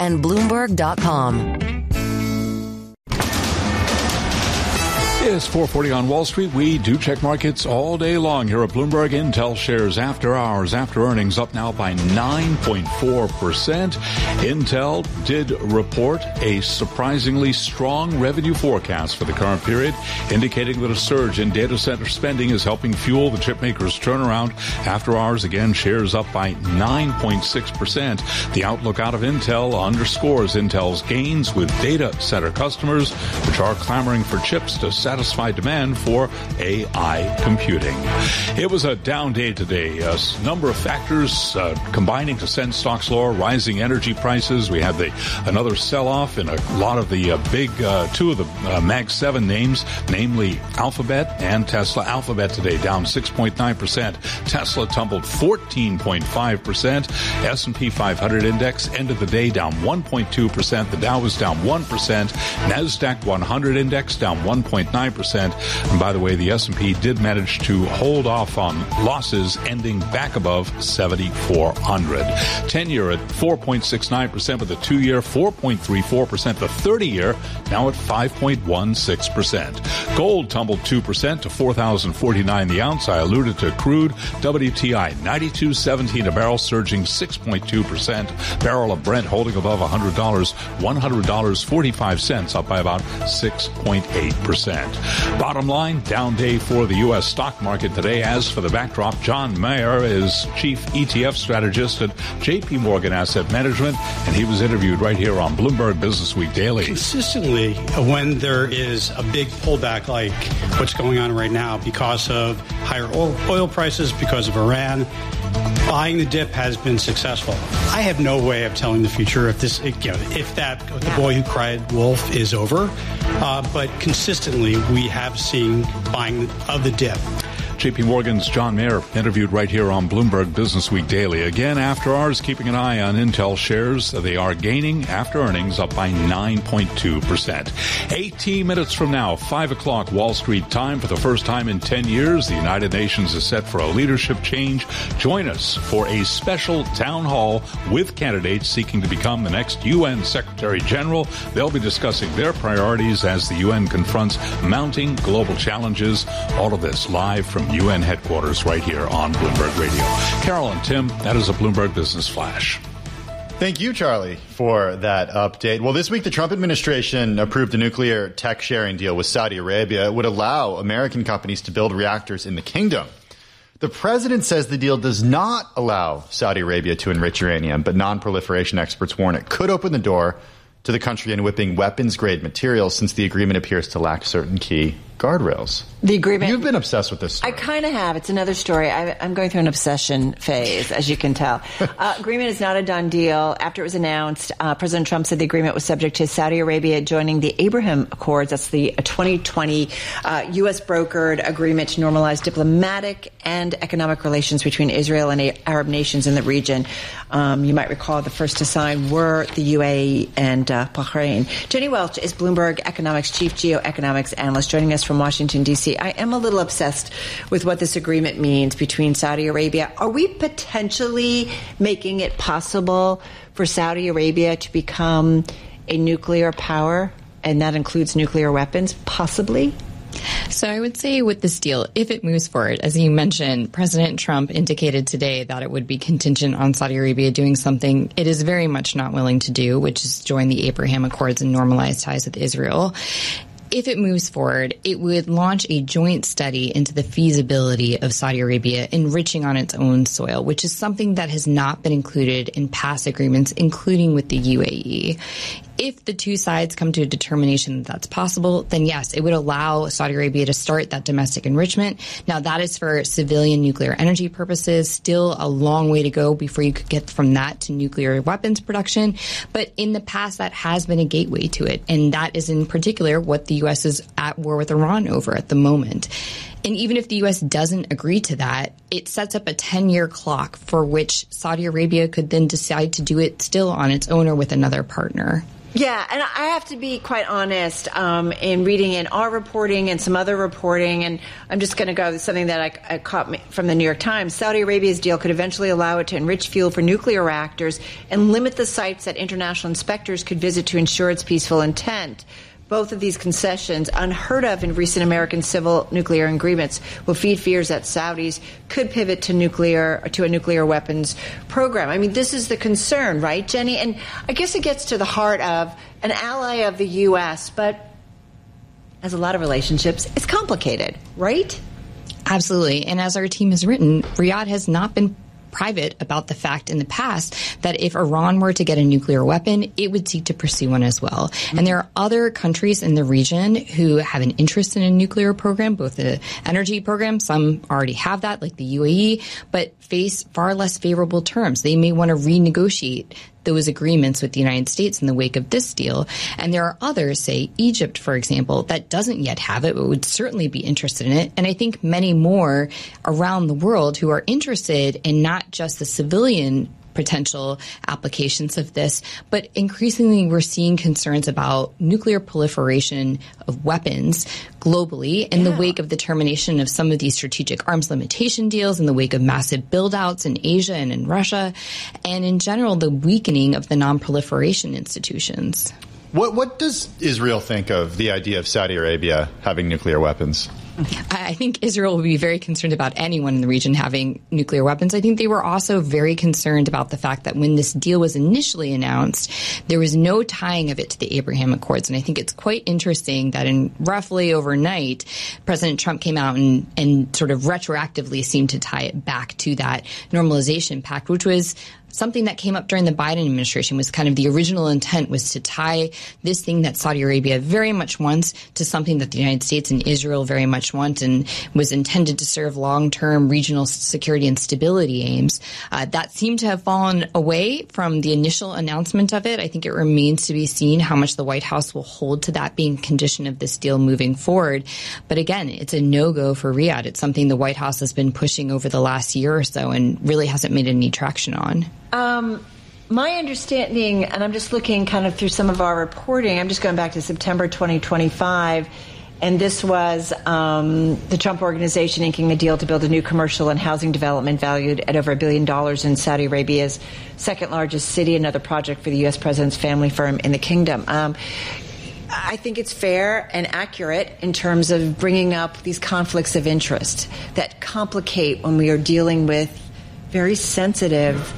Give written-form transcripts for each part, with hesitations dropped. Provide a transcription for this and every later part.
and Bloomberg.com. It's 4:40 on Wall Street. We do check markets all day long here at Bloomberg. Intel shares after hours, after earnings, up now by 9.4%. Intel did report a surprisingly strong revenue forecast for the current period, indicating that a surge in data center spending is helping fuel the chipmaker's turnaround. After hours, again, shares up by 9.6%. The outlook out of Intel underscores Intel's gains with data center customers, which are clamoring for chips to satisfy demand for AI computing. It was a down day today. A number of factors combining to send stocks lower, rising energy prices. We had another sell-off in a lot of the big two of the Mag 7 names, namely Alphabet and Tesla. Alphabet today down 6.9%. Tesla tumbled 14.5%. S&P 500 index ended the day down 1.2%. The Dow was down 1%. NASDAQ 100 index down 1.9%. And by the way, the S&P did manage to hold off on losses, ending back above 7,400. 10-year at 4.69%, with the 2-year 4.34%. The 30-year now at 5.16%. Gold tumbled 2% to $4,049 the ounce. I alluded to crude. WTI $92.17 a barrel, surging 6.2%. Barrel of Brent holding above $100, $100.45, up by about 6.8%. Bottom line, down day for the U.S. stock market today. As for the backdrop, John Mayer is chief ETF strategist at J.P. Morgan Asset Management, and he was interviewed right here on Bloomberg Business Week Daily. Consistently, when there is a big pullback like what's going on right now because of higher oil prices, because of Iran, buying the dip has been successful. I have no way of telling the future if the boy who cried wolf is over, but consistently we have seen buying of the dip. J.P. Morgan's John Mayer interviewed right here on Bloomberg Business Week Daily. Again, after hours, keeping an eye on Intel shares. They are gaining after earnings, up by 9.2%. 18 minutes from now, 5 o'clock Wall Street time. For the first time in 10 years, the United Nations is set for a leadership change. Join us for a special town hall with candidates seeking to become the next UN Secretary General. They'll be discussing their priorities as the UN confronts mounting global challenges. All of this live from UN headquarters right here on Bloomberg Radio. Carol and Tim, that is a Bloomberg Business Flash. Thank you, Charlie, for that update. Well, this week, the Trump administration approved a nuclear tech sharing deal with Saudi Arabia. It would allow American companies to build reactors in the kingdom. The president says the deal does not allow Saudi Arabia to enrich uranium, but non-proliferation experts warn it could open the door to the country whipping weapons-grade materials, since the agreement appears to lack certain key guardrails. The agreement. You've been obsessed with this story. I kind of have. It's another story. I'm going through an obsession phase, as you can tell. Agreement is not a done deal. After it was announced, President Trump said the agreement was subject to Saudi Arabia joining the Abraham Accords. That's the 2020 U.S. brokered agreement to normalize diplomatic and economic relations between Israel and Arab nations in the region. You might recall the first to sign were the UAE and Bahrain. Jenny Welch is Bloomberg Economics chief geoeconomics analyst, joining us from Washington, D.C. I am a little obsessed with what this agreement means between Saudi Arabia. Are we potentially making it possible for Saudi Arabia to become a nuclear power, and that includes nuclear weapons, possibly? So I would say with this deal, if it moves forward, as you mentioned, President Trump indicated today that it would be contingent on Saudi Arabia doing something it is very much not willing to do, which is join the Abraham Accords and normalize ties with Israel. If it moves forward, it would launch a joint study into the feasibility of Saudi Arabia enriching on its own soil, which is something that has not been included in past agreements, including with the UAE. If the two sides come to a determination that that's possible, then yes, it would allow Saudi Arabia to start that domestic enrichment. Now, that is for civilian nuclear energy purposes. Still a long way to go before you could get from that to nuclear weapons production. But in the past, that has been a gateway to it. And that is in particular what the U.S. is at war with Iran over at the moment. And even if the U.S. doesn't agree to that, it sets up a 10-year clock for which Saudi Arabia could then decide to do it still on its own or with another partner. Yeah, and I have to be quite honest, in reading in our reporting and some other reporting, and I'm just going to go with something that I caught from the New York Times. Saudi Arabia's deal could eventually allow it to enrich fuel for nuclear reactors and limit the sites that international inspectors could visit to ensure its peaceful intent. Both of these concessions, unheard of in recent American civil nuclear agreements, will feed fears that Saudis could pivot to a nuclear weapons program. I mean, this is the concern, right, Jenny? And I guess it gets to the heart of an ally of the U.S., but as a lot of relationships, it's complicated, right? Absolutely. And as our team has written, Riyadh has not been private about the fact in the past that if Iran were to get a nuclear weapon, it would seek to pursue one as well. And there are other countries in the region who have an interest in a nuclear program, both the energy program, some already have that, like the UAE, but face far less favorable terms. They may want to renegotiate those agreements with the United States in the wake of this deal. And there are others, say Egypt, for example, that doesn't yet have it, but would certainly be interested in it. And I think many more around the world who are interested in not just the civilian potential applications of this, but increasingly we're seeing concerns about nuclear proliferation of weapons globally in the wake of the termination of some of these strategic arms limitation deals, in the wake of massive build-outs in Asia and in Russia, and in general the weakening of the non-proliferation institutions. What does Israel think of the idea of Saudi Arabia having nuclear weapons? I think Israel will be very concerned about anyone in the region having nuclear weapons. I think they were also very concerned about the fact that when this deal was initially announced, there was no tying of it to the Abraham Accords. And I think it's quite interesting that in roughly overnight, President Trump came out and sort of retroactively seemed to tie it back to that normalization pact, which was something that came up during the Biden administration. Was kind of the original intent was to tie this thing that Saudi Arabia very much wants to something that the United States and Israel very much want, and was intended to serve long-term regional security and stability aims. That seemed to have fallen away from the initial announcement of it. I think it remains to be seen how much the White House will hold to that being a condition of this deal moving forward. But again, it's a no-go for Riyadh. It's something the White House has been pushing over the last year or so and really hasn't made any traction on. My understanding, and I'm just looking kind of through some of our reporting, I'm just going back to September 2025, and this was the Trump Organization inking a deal to build a new commercial and housing development valued at over $1 billion in Saudi Arabia's second largest city, another project for the U.S. president's family firm in the kingdom. I think it's fair and accurate in terms of bringing up these conflicts of interest that complicate when we are dealing with very sensitive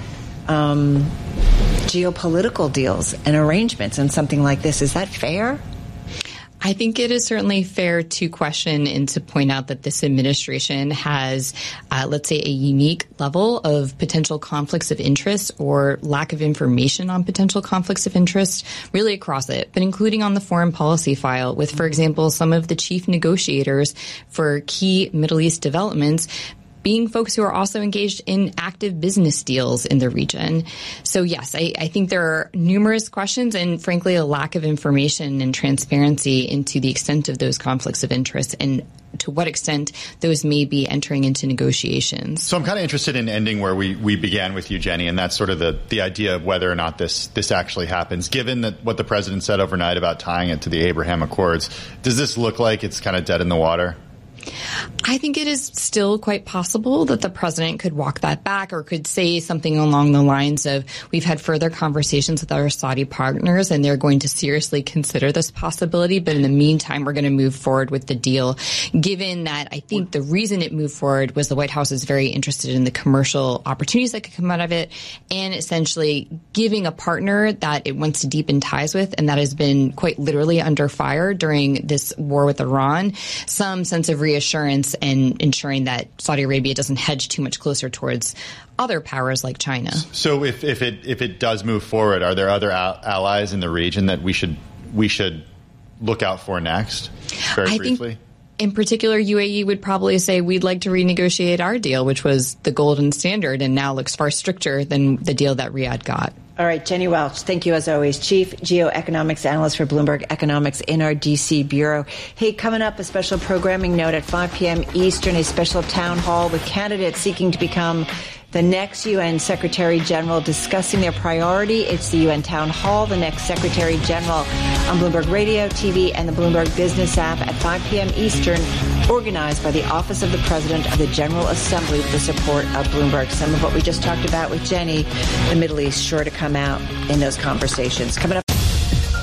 geopolitical deals and arrangements and something like this. Is that fair? I think it is certainly fair to question and to point out that this administration has, let's say, a unique level of potential conflicts of interest or lack of information on potential conflicts of interest really across it, but including on the foreign policy file with, for example, some of the chief negotiators for key Middle East developments being folks who are also engaged in active business deals in the region. So yes, I think there are numerous questions and frankly a lack of information and transparency into the extent of those conflicts of interest and to what extent those may be entering into negotiations. So I'm kind of interested in ending where we began with you, Jenny, and that's sort of the idea of whether or not this actually happens. Given that what the president said overnight about tying it to the Abraham Accords, does this look like it's kind of dead in the water? I think it is still quite possible that the president could walk that back or could say something along the lines of, we've had further conversations with our Saudi partners and they're going to seriously consider this possibility. But in the meantime, we're going to move forward with the deal, given that I think the reason it moved forward was the White House is very interested in the commercial opportunities that could come out of it and essentially giving a partner that it wants to deepen ties with and that has been quite literally under fire during this war with Iran, some sense of reassurance and ensuring that Saudi Arabia doesn't hedge too much closer towards other powers like China. So if it does move forward, are there other allies in the region that we should look out for next? Very briefly. Think in particular, UAE would probably say we'd like to renegotiate our deal, which was the golden standard and now looks far stricter than the deal that Riyadh got. All right, Jenny Welch, thank you as always. Chief Geoeconomics Analyst for Bloomberg Economics in our D.C. Bureau. Hey, coming up, a special programming note at 5 p.m. Eastern, a special town hall with candidates seeking to become the next UN Secretary General discussing their priority. It's the UN Town Hall, the next Secretary General on Bloomberg Radio, TV, and the Bloomberg Business app at 5 p.m. Eastern, organized by the Office of the President of the General Assembly with the support of Bloomberg. Some of what we just talked about with Jenny, the Middle East, sure to come out in those conversations. Coming up.